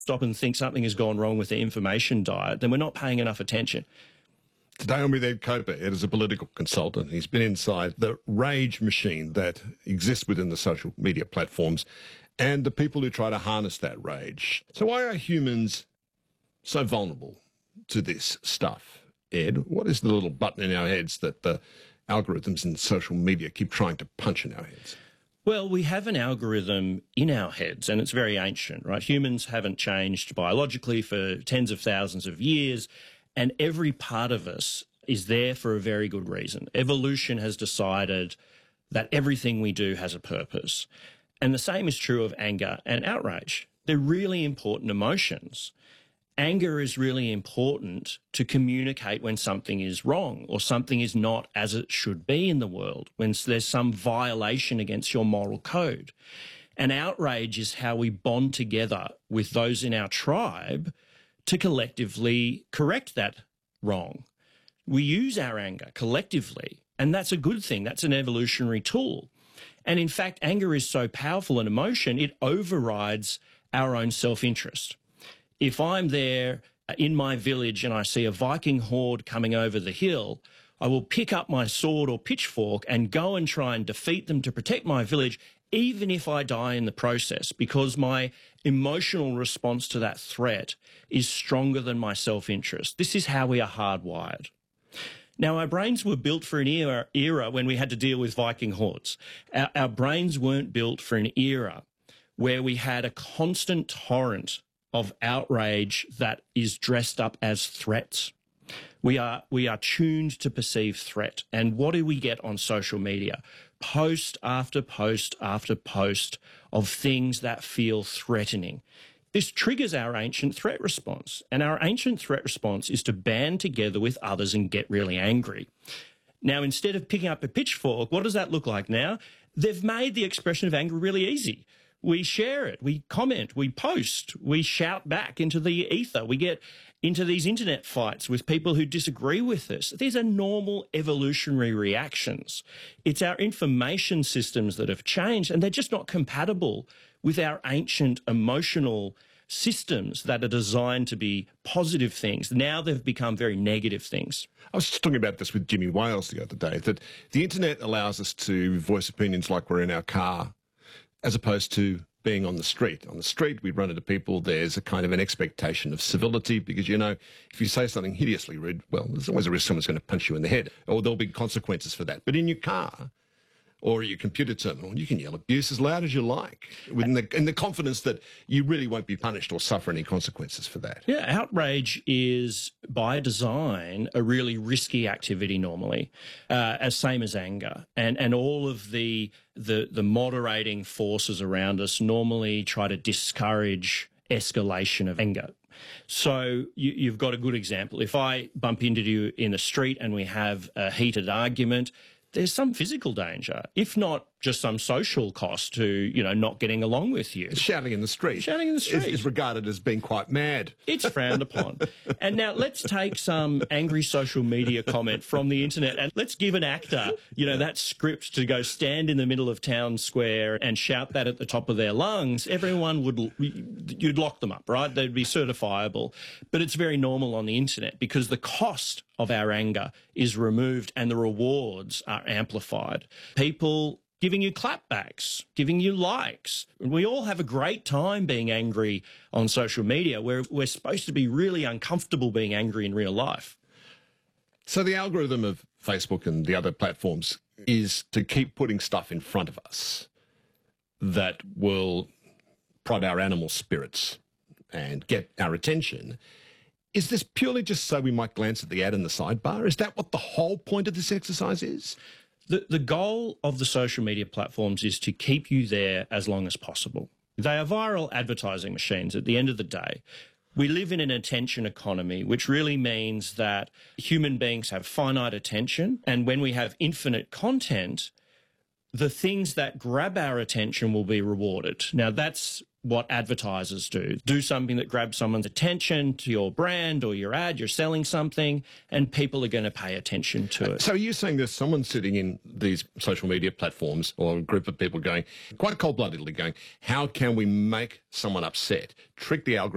stop and think something has gone wrong with the information diet, then we're not paying enough attention. Today I'm with Ed Coper. Ed is a political consultant. He's been inside the rage machine that exists within the social media platforms and the people who try to harness that rage. So why are humans so vulnerable to this stuff, Ed? What is the little button in our heads that the algorithms in social media keep trying to punch in our heads? Well, we have an algorithm in our heads, and it's very ancient, right? Humans haven't changed biologically for tens of thousands of years, and every part of us is there for a very good reason. Evolution has decided that everything we do has a purpose. And the same is true of anger and outrage. They're really important emotions. Anger is really important to communicate when something is wrong or something is not as it should be in the world, when there's some violation against your moral code. And outrage is how we bond together with those in our tribe to collectively correct that wrong. We use our anger collectively, and that's a good thing. That's an evolutionary tool. And in fact, anger is so powerful an emotion, it overrides our own self-interest. If I'm there in my village and I see a Viking horde coming over the hill, I will pick up my sword or pitchfork and go and try and defeat them to protect my village, even if I die in the process, because my emotional response to that threat is stronger than my self-interest. This is how we are hardwired. Now, our brains were built for an era when we had to deal with Viking hordes. Our brains weren't built for an era where we had a constant torrent of outrage that is dressed up as threats. We are tuned to perceive threat. And what do we get on social media? Post after post after post of things that feel threatening. This triggers our ancient threat response. And our ancient threat response is to band together with others and get really angry. Now, instead of picking up a pitchfork, what does that look like now? They've made the expression of anger really easy. We share it, we comment, we post, we shout back into the ether. We get into these internet fights with people who disagree with us. These are normal evolutionary reactions. It's our information systems that have changed, and they're just not compatible with our ancient emotional systems that are designed to be positive things. Now they've become very negative things. I was just talking about this with Jimmy Wales the other day, that the internet allows us to voice opinions like we're in our car, as opposed to being on the street. On the street, we run into people, there's a kind of an expectation of civility because, you know, if you say something hideously rude, well, there's always a risk someone's going to punch you in the head, or there'll be consequences for that. But in your car or your computer terminal, you can yell abuse as loud as you like, in the confidence that you really won't be punished or suffer any consequences for that. Yeah, outrage is, by design, a really risky activity normally, as same as anger. And all of the moderating forces around us normally try to discourage escalation of anger. So you've got a good example. If I bump into you in the street and we have a heated argument, there's some physical danger, if not just some social cost to, you know, not getting along with you. Shouting in the street. Shouting in the street. Is regarded as being quite mad. It's frowned upon. And now let's take some angry social media comment from the internet and let's give an actor, you know, that script to go stand in the middle of town square and shout that at the top of their lungs. Everyone you'd lock them up, right? They'd be certifiable. But it's very normal on the internet because the cost of our anger is removed and the rewards are amplified. People giving you clapbacks, giving you likes. We all have a great time being angry on social media. We're supposed to be really uncomfortable being angry in real life. So the algorithm of Facebook and the other platforms is to keep putting stuff in front of us that will prod our animal spirits and get our attention. Is this purely just so we might glance at the ad in the sidebar? Is that what the whole point of this exercise is? The goal of the social media platforms is to keep you there as long as possible. They are viral advertising machines at the end of the day. We live in an attention economy, which really means that human beings have finite attention. And when we have infinite content, the things that grab our attention will be rewarded. Now, that's what advertisers do. Do something that grabs someone's attention to your brand or your ad, you're selling something, and people are going to pay attention to it. So you're saying there's someone sitting in these social media platforms or a group of people going, quite cold-bloodedly going, how can we make someone upset, trick the algorithm